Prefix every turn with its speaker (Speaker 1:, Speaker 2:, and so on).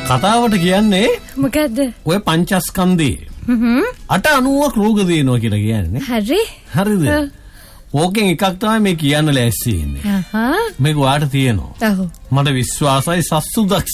Speaker 1: කතාවට කියන්නේ
Speaker 2: මොකද්ද?
Speaker 1: ඔය පංචස්කන්ධේ 890ක් රෝග දිනනවා කියලා කියන්නේ.
Speaker 2: හරි.
Speaker 1: හරිද? ඕකෙන් එකක් තමයි මේ කියන්න ලෑස්ති ඉන්නේ. මේක ඔයාට තියෙනවා.
Speaker 2: ඔව්.
Speaker 1: මට විශ්වාසයි සස්සුදක්